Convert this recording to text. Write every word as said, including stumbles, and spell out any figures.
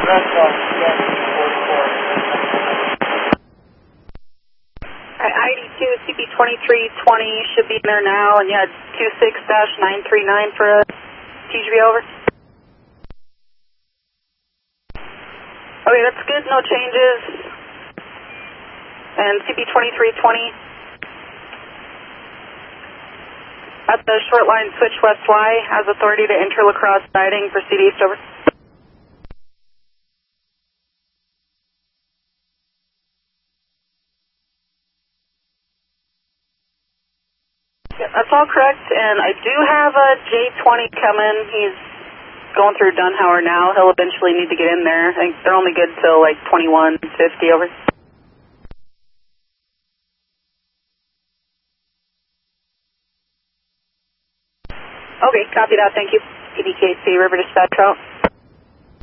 That's one, yeah, forty-four. Alright, I D two C B twenty-three twenty should be in there now, and you had two six dash nine three nine for a T G V over. Okay, that's good, no changes. And C B twenty-three twenty at the short line switch west Y has authority to enter La Crosse siding, proceed east over. Yeah, that's all correct, and I do have a J twenty coming. He's going through Dunhauer now. He'll eventually need to get in there. I think they're only good till like twenty-one fifty over. Okay, copy that, thank you. P D K C River Dispatch out.